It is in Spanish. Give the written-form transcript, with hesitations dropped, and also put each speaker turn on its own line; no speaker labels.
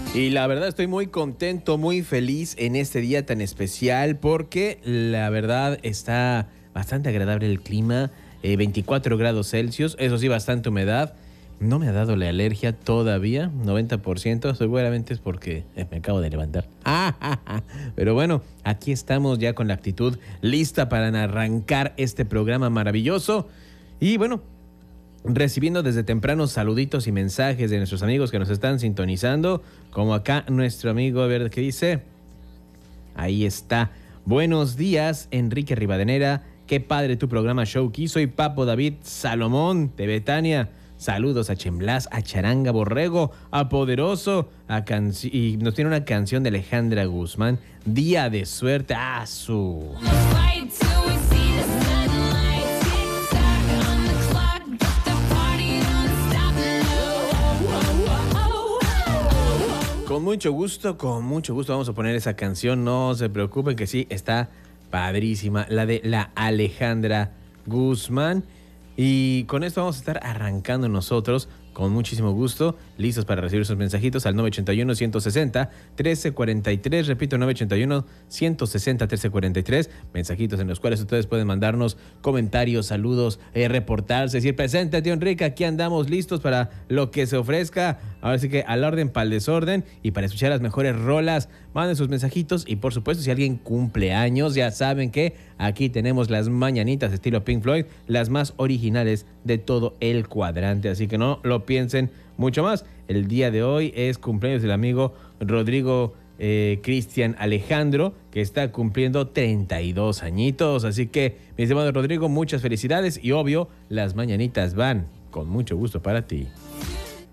Y la verdad estoy muy contento, muy feliz en este día tan especial porque la verdad está bastante agradable el clima, 24 grados Celsius, eso sí, bastante humedad. No me ha dado la alergia todavía, 90%, seguramente es porque me acabo de levantar. Pero bueno, aquí estamos ya con la actitud lista para arrancar este programa maravilloso. Y bueno, recibiendo desde temprano saluditos y mensajes de nuestros amigos que nos están sintonizando, como acá nuestro amigo, a ver qué dice. Ahí está. Buenos días, Enrique Rivadenera. Qué padre tu programa Showkey. Soy Papo David Salomón de Betania. Saludos a Chemblas, a Charanga Borrego, a Poderoso, y nos tiene una canción de Alejandra Guzmán, Día de Suerte. ¡Ah, su! Con mucho gusto vamos a poner esa canción, no se preocupen que sí, está padrísima, la de la Alejandra Guzmán. Y con esto vamos a estar arrancando nosotros con muchísimo gusto, listos para recibir sus mensajitos al 981-160-1343, repito, 981-160-1343, mensajitos en los cuales ustedes pueden mandarnos comentarios, saludos, reportarse, decir, presente, tío Enrique, aquí andamos listos para lo que se ofrezca, ahora sí que al orden para el desorden y para escuchar las mejores rolas, manden sus mensajitos y por supuesto si alguien cumple años, ya saben que aquí tenemos las mañanitas estilo Pink Floyd, las más originales de todo el cuadrante, así que no lo piensen mucho más. El día de hoy es cumpleaños del amigo Rodrigo Cristian Alejandro, que está cumpliendo 32 añitos, así que mi estimado Rodrigo, muchas felicidades y obvio, las mañanitas van con mucho gusto para ti.